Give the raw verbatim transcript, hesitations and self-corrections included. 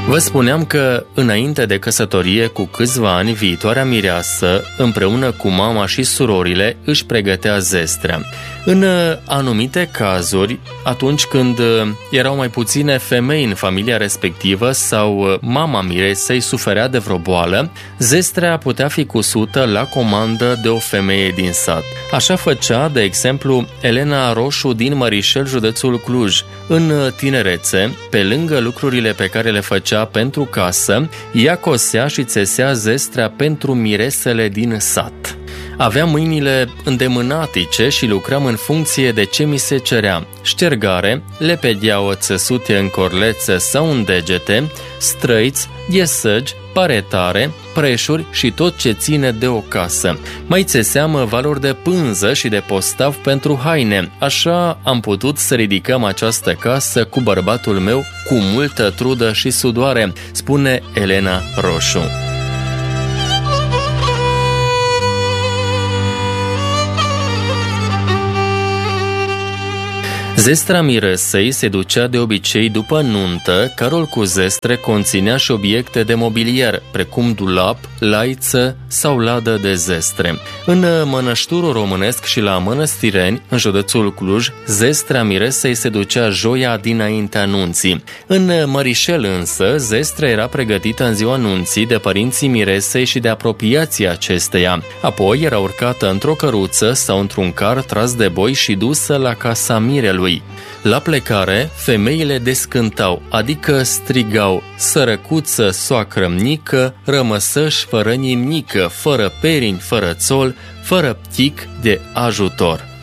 Vă spuneam că, înainte de căsătorie, cu câțiva ani, viitoarea mireasă, împreună cu mama și surorile, își pregătea zestrea. În anumite cazuri, atunci când erau mai puține femei în familia respectivă sau mama miresei suferea de vreo boală, zestrea putea fi cusută la comandă de o femeie din sat. Așa făcea, de exemplu, Elena Roșu din Mărișel, județul Cluj. În tinerețe, pe lângă lucrurile pe care le făcea pentru casă, ea cosea și țesea zestrea pentru miresele din sat. Aveam mâinile îndemânatice și lucram în funcție de ce mi se cerea. Ștergare, lepediaua țesute în corlețe sau în degete, străiți, iesăgi, paretare, preșuri și tot ce ține de o casă. Mai țeseam valori de pânză și de postav pentru haine. Așa am putut să ridicăm această casă cu bărbatul meu cu multă trudă și sudoare, spune Elena Roșu. Zestrea miresei se ducea de obicei după nuntă, carul cu zestre conținea și obiecte de mobilier, precum dulap, laiță sau ladă de zestre. În mănășturul românesc și la Mănăstireni, în județul Cluj, zestrea miresei se ducea joia dinaintea nunții. În Mărișel însă, zestrea era pregătită în ziua nunții de părinții miresei și de apropiații acesteia. Apoi era urcată într-o căruță sau într-un car tras de boi și dusă la casa mirelui. La plecare, femeile descântau, adică strigau: sărăcuță, soacră-mnică, rămăsăși fără nimnică, fără perini, fără țol, fără ptic de ajutor.